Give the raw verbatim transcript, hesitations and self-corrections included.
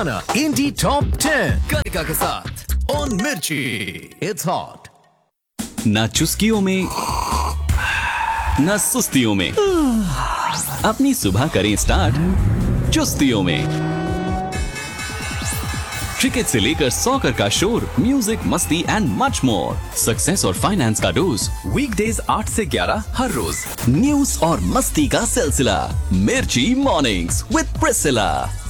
रोजाना इंडी top ten Kanika के साथ ऑन मिर्ची। It's hot. ना चुस्कियों में ना सुस्तियों में, अपनी सुबह करें स्टार्ट चुस्तियों में। क्रिकेट से लेकर सॉकर का शोर, म्यूजिक, मस्ती एंड मच मोर। सक्सेस और फाइनेंस का डोज वीकडेज आठ से ग्यारह हर रोज। न्यूज और मस्ती का सिलसिला मिर्ची मॉर्निंग्स विद प्रिसिला।